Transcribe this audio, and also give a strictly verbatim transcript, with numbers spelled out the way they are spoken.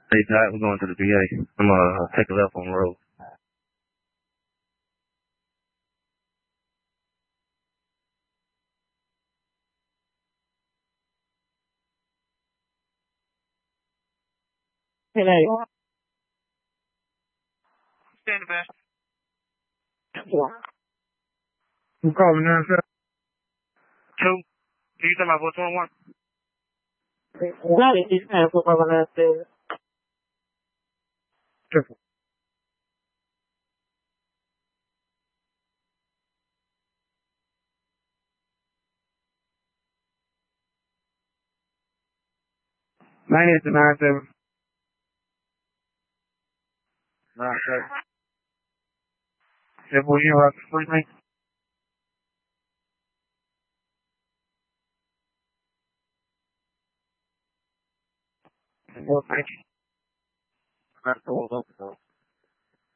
Hey, Pat, we're going to the V A. I'm gonna uh, take a left on the road. Hey, hey, Stand back. I'm calling now, sir. Two. Can you tell my voice one one? That is kind of what my last day. Nine is the nine seven. Nine seven. If we hear us sleeping. Well, thank you. That's the whole